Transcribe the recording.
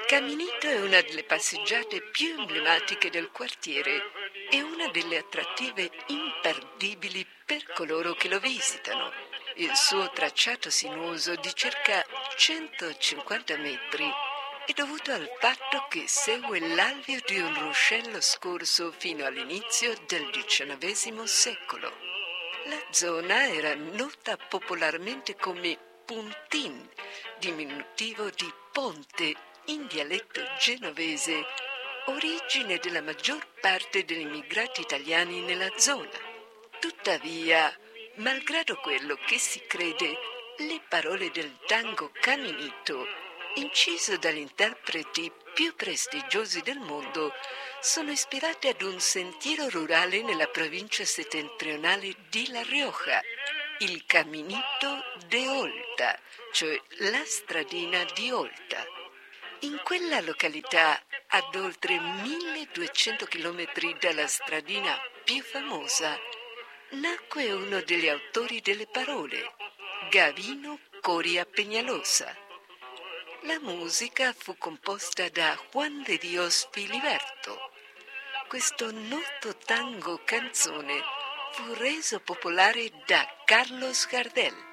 Caminito è una delle passeggiate più emblematiche del quartiere e una delle attrattive imperdibili per coloro che lo visitano. Il suo tracciato sinuoso di circa 150 metri è dovuto al fatto che segue l'alveo di un ruscello scorso fino all'inizio del XIX secolo. La zona era nota popolarmente come Puntin, diminutivo di ponte in dialetto genovese, origine della maggior parte degli immigrati italiani nella zona. Tuttavia, malgrado quello che si crede, le parole del tango Caminito, inciso dagli interpreti più prestigiosi del mondo, sono ispirate ad un sentiero rurale nella provincia settentrionale di La Rioja, il Caminito de Olta, cioè la stradina di Olta. In quella località, ad oltre 1200 chilometri dalla stradina più famosa, nacque uno degli autori delle parole, Gavino Coria Peñalosa. La musica fu composta da Juan de Dios Filiberto. Questo noto tango canzone fu reso popolare da Carlos Gardel.